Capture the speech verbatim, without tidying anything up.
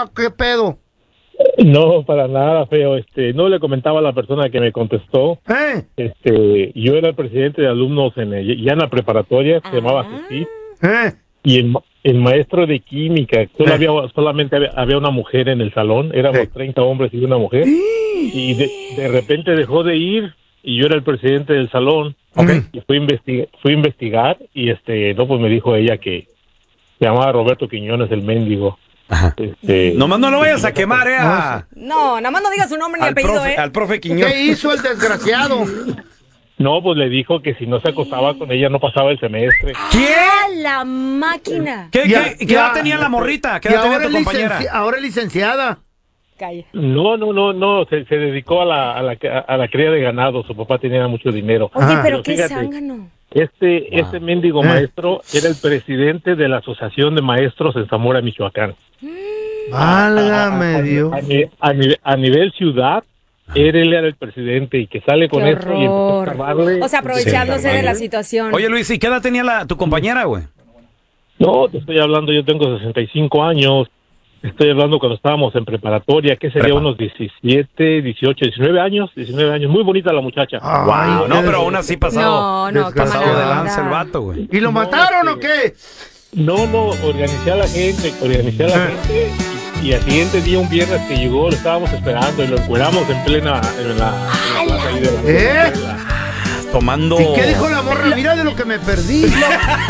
o qué pedo? No, para nada, feo. Este, no le comentaba a la persona que me contestó. ¿Eh? Este, yo era el presidente de alumnos en el- ya en la preparatoria, se llamaba Jesús, ¿Eh? y el, ma- el maestro de química, solo Eh. había, solamente había, había una mujer en el salón, éramos Eh. treinta hombres y una mujer, y de, de repente dejó de ir, y yo era el presidente del salón, Okay. y fui a investigar, fui a investigar, y este, no, pues me dijo ella que se llamaba Roberto Quiñones, el mendigo. Ajá. Este, Nomás no lo vayas a quemar, eh. a- No, nada más no digas su nombre ni al, apellido, profe, ¿eh? al profe Quiñones. ¿Qué hizo el desgraciado? no, pues le dijo que si no se acostaba con ella no pasaba el semestre. ¡Ah, la máquina! ¿Qué, Ya, qué, qué ya. edad tenía la morrita? ¿Qué Y edad tenía ahora tu es, compañera? licenci- ahora es licenciada. Calla. No, no, no, no, se, se dedicó a la, a, la, a la cría de ganado, su papá tenía mucho dinero. Oye, Ah. pero Pero qué fíjate. zángano. Este, este mendigo Eh. maestro era el presidente de la Asociación de Maestros en Zamora, Michoacán. Válgame a, Dios. a ni- a nivel, a nivel ciudad, él, él era el presidente y que sale con Qué esto y empezó a horror. escarbarle. O sea, aprovechándose Sí. de la situación. Oye, Luis, ¿y qué edad tenía la, tu compañera, güey? No, te estoy hablando, yo tengo sesenta y cinco años. Estoy hablando cuando estábamos en preparatoria, que sería Prepa. unos diecisiete, dieciocho, diecinueve años, diecinueve años. Muy bonita la muchacha. Ay, Wow, no, qué pero des- aún así pasado, No, no, qué pasado mala de onda. lanza el vato, güey. ¿Y lo No, mataron este- o qué? No, no, organicé a la gente, organicé a la Ah. gente y, y al siguiente día, un viernes que llegó, lo estábamos esperando y lo encueramos en plena, en la, en la plaza ahí de la ¿Eh? escuela. Tomando... ¿Y qué dijo la morra? Mira de lo que me perdí.